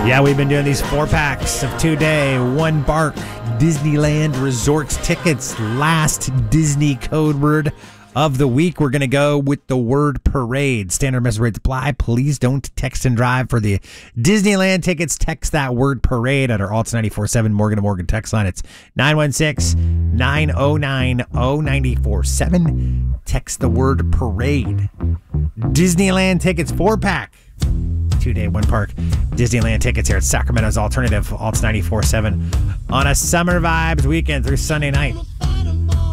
Yeah, we've been doing these 4-packs of 2-day, one bark Disneyland Resorts tickets. Last Disney code word of the week. We're going to go with the word parade. Standard message rates apply. Please don't text and drive for the Disneyland tickets. Text that word parade at our Alts 94.7 Morgan & Morgan text line. It's 916-909-0947. Text the word parade. Disneyland tickets 4-pack. 2-day, one park Disneyland tickets here at Sacramento's Alternative, Alts 94.7 on a Summer Vibes weekend through Sunday night.